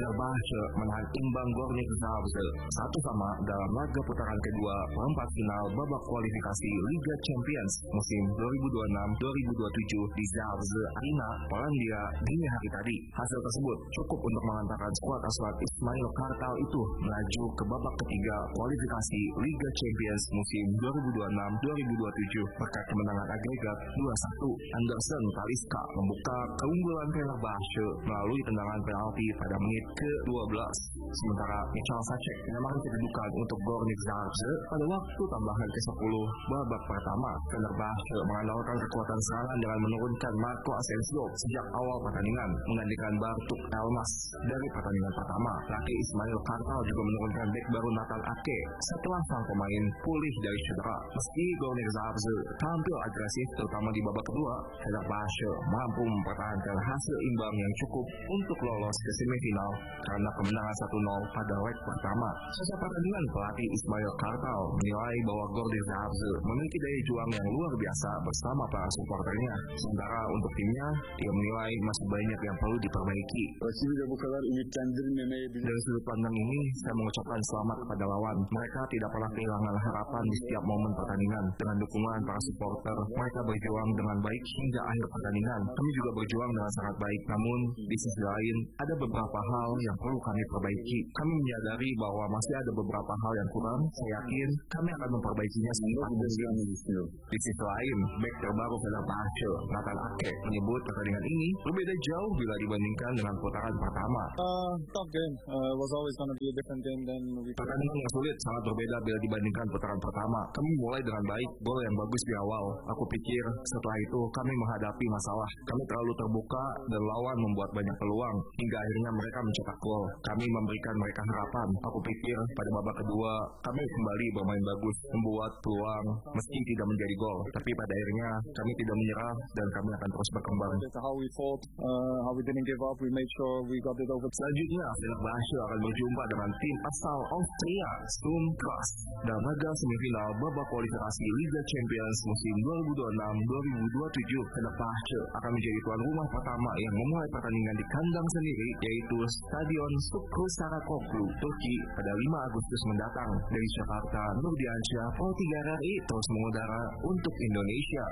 Fenerbahce menahan imbang Gornik Zabrze 1-1 dalam laga putaran kedua perempat final babak kualifikasi Liga Champions musim 2026-2027 di Zabrze Arena, Polandia dini hari tadi. Hasil tersebut cukup untuk mengantarkan skuad asuhan Ismail Kartal itu melaju ke babak ketiga kualifikasi Liga Champions musim 2026-2027 berkat kemenangan agregat 2-1. Anderson Talisca membuka keunggulan Fenerbahce melalui tendangan penalti pada menit ke-12. Sementara Michal Sacek menyamakan kedudukan untuk Gornik Zabrze pada waktu tambahan ke-10 babak pertama. Fenerbahce mengandalkan kekuatan serangan dengan menurunkan Marco Asensio sejak awal pertandingan menggantikan Bartuk Elmas dari pertandingan pertama. Laki Ismail Kartal juga menurunkan bek baru Nathan Ake setelah sang pemain pulih dari cedera. Meski Gornik Zabrze tampil agresif terutama di babak kedua, Fenerbahce mampu mempertahankan hasil imbang yang cukup untuk lolos ke semifinal karena kemenangan 1-0 pada leg pertama. Selesai pertandingan, pelatih Ismail Kartal menilai bahwa Gornik Zabrze memiliki daya juang yang luar biasa bersama para supporternya. Sementara untuk timnya, ia menilai masih banyak yang perlu diperbaiki. Dari sudut pandang ini, saya mengucapkan selamat kepada lawan. Mereka tidak pernah kehilangan harapan di setiap momen pertandingan. Dengan dukungan para supporter, mereka berjuang dengan baik hingga akhir pertandingan. Kami juga berjuang dengan sangat baik. Namun, di sisi lain, ada beberapa hal yang perlu kami perbaiki. Kami menyadari bahwa masih ada beberapa hal yang kurang. Saya yakin kami akan memperbaikinya secepat mungkin. Di sisi lain, bek terbaru Fenerbahce, Nathan Ake, menyebut pertandingan ini berbeda jauh bila dibandingkan dengan putaran pertama. Tough game. Was always going to be a different game than we. Pertandingan yang sulit, sangat berbeda bila dibandingkan putaran pertama. Kami mulai dengan baik, gol yang bagus di awal. Aku pikir setelah itu kami menghadapi masalah. Kami terlalu terbuka dan lawan membuat banyak peluang hingga akhirnya mereka mencetak gol. Kami memberikan mereka harapan. Aku pikir pada babak kedua kami kembali bermain bagus, membuat peluang meski tidak menjadi gol. Tapi pada akhirnya kami tidak menyerah dan kami akan terus berkembang. How we fought, how we didn't give up. We made sure we got it over. Selanjutnya, Fenerbahce akan berjumpa dengan tim asal Austria, Sturm Graz, dalam laga semifinal babak kualifikasi Liga Champions musim 2026-2027. Fenerbahce akan menjadi tuan rumah pertama yang memulai pertandingan di kandang sendiri, yaitu Stadion Şükrü Saracoğlu, Turki pada 5 Agustus mendatang. Dari Jakarta, Nurdiansyah, Pro 3 RRI terus mengudara untuk Indonesia.